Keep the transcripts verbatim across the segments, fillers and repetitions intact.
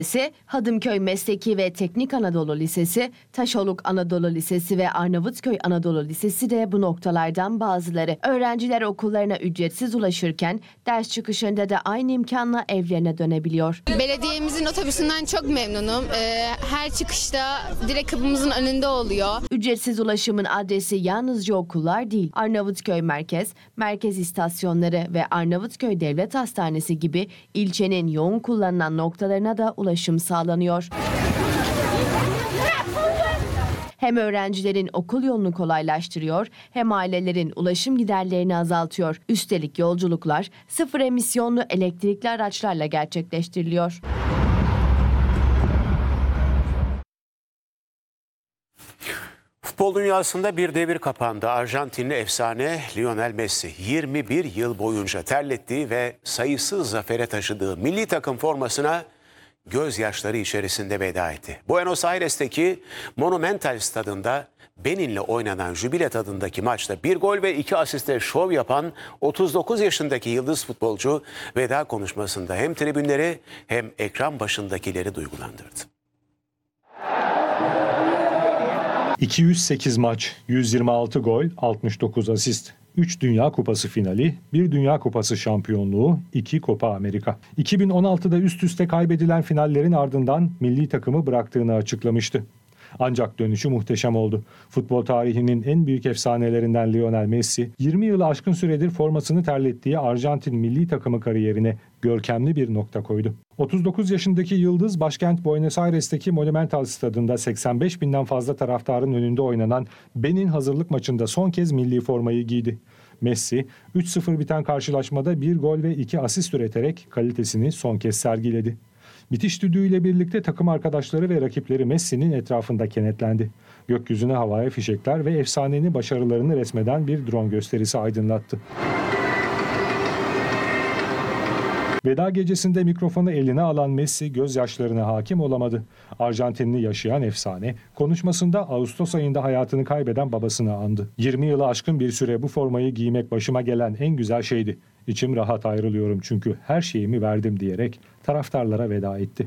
Lisesi, Hadımköy Mesleki ve Teknik Anadolu Lisesi, Taşoluk Anadolu Lisesi ve Arnavutköy Anadolu Lisesi de bu noktalardan bazıları. Öğrenciler okullarına ücretsiz ulaşırken ders çıkışında da aynı imkanla evlerine dönebiliyor. Belediyemizin otobüsünden çok memnunum. Ee, her çıkışta direkt kapımızın önünde oluyor. Ücretsiz ulaşımın adresi yalnızca okullar değil. Arnavutköy Merkez, Merkez istasyonları ve Arnavutköy Devlet Hastanesi gibi ilçenin yoğun kullanılan noktalarına da ulaşım sağlanıyor. Hem öğrencilerin okul yolunu kolaylaştırıyor, hem ailelerin ulaşım giderlerini azaltıyor. Üstelik yolculuklar sıfır emisyonlu elektrikli araçlarla gerçekleştiriliyor. Futbol dünyasında bir devir kapandı. Arjantinli efsane Lionel Messi yirmi bir yıl boyunca terlettiği ve sayısız zafere taşıdığı milli takım formasına gözyaşları içerisinde veda etti. Buenos Aires'teki Monumental Stadında Benin'le oynanan Jubile tadındaki maçta bir gol ve iki asiste şov yapan otuz dokuz yaşındaki yıldız futbolcu veda konuşmasında hem tribünleri hem ekran başındakileri duygulandırdı. iki yüz sekiz maç, yüz yirmi altı gol, altmış dokuz asist. üç Dünya Kupası finali, bir Dünya Kupası şampiyonluğu, iki Copa Amerika. iki bin on altıda üst üste kaybedilen finallerin ardından milli takımı bıraktığını açıklamıştı. Ancak dönüşü muhteşem oldu. Futbol tarihinin en büyük efsanelerinden Lionel Messi, yirmi yılı aşkın süredir formasını terlettiği Arjantin milli takımı kariyerine görkemli bir nokta koydu. otuz dokuz yaşındaki yıldız başkent Buenos Aires'teki Monumental Stadında seksen beş binden fazla taraftarın önünde oynanan Benin hazırlık maçında son kez milli formayı giydi. Messi, üç sıfır biten karşılaşmada bir gol ve iki asist üreterek kalitesini son kez sergiledi. Bitiş düdüğüyle birlikte takım arkadaşları ve rakipleri Messi'nin etrafında kenetlendi. Gökyüzüne havaya fişekler ve efsanenin başarılarını resmeden bir drone gösterisi aydınlattı. Veda gecesinde mikrofonu eline alan Messi gözyaşlarına hakim olamadı. Arjantinli yaşayan efsane konuşmasında Ağustos ayında hayatını kaybeden babasını andı. yirmi yılı aşkın bir süre bu formayı giymek başıma gelen en güzel şeydi. İçim rahat ayrılıyorum çünkü her şeyimi verdim diyerek taraftarlara veda etti.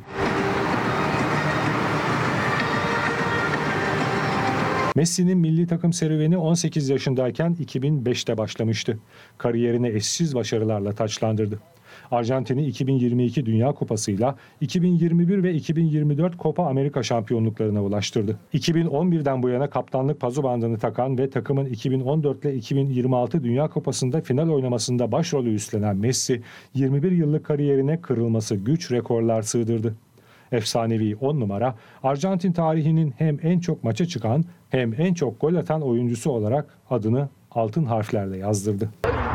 Messi'nin milli takım serüveni on sekiz yaşındayken iki bin beşte başlamıştı. Kariyerini eşsiz başarılarla taçlandırdı. Arjantin'i iki bin yirmi iki Dünya Kupası'yla iki bin yirmi bir ve iki bin yirmi dört Copa Amerika şampiyonluklarına ulaştırdı. iki bin on birden bu yana kaptanlık pazubandını takan ve takımın iki bin on dört ile iki bin yirmi altı Dünya Kupası'nda final oynamasında başrolü üstlenen Messi, yirmi bir yıllık kariyerine kırılması güç rekorlar sığdırdı. Efsanevi on numara, Arjantin tarihinin hem en çok maça çıkan hem en çok gol atan oyuncusu olarak adını altın harflerle yazdırdı.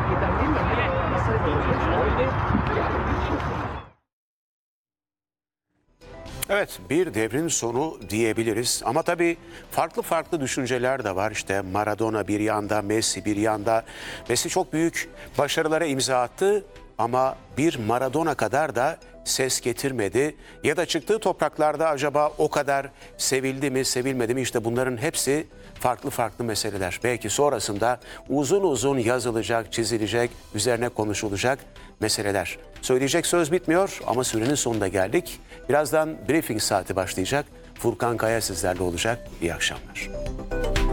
Evet, bir devrin sonu diyebiliriz ama tabii farklı farklı düşünceler de var. İşte Maradona bir yanda, Messi bir yanda. Messi çok büyük başarılara imza attı ama bir Maradona kadar da ses getirmedi. Ya da çıktığı topraklarda acaba o kadar sevildi mi, sevilmedi mi? İşte bunların hepsi farklı farklı meseleler. Belki sonrasında uzun uzun yazılacak, çizilecek, üzerine konuşulacak meseleler. Söyleyecek söz bitmiyor ama sürenin sonuna geldik. Birazdan briefing saati başlayacak. Furkan Kaya sizlerle olacak. İyi akşamlar.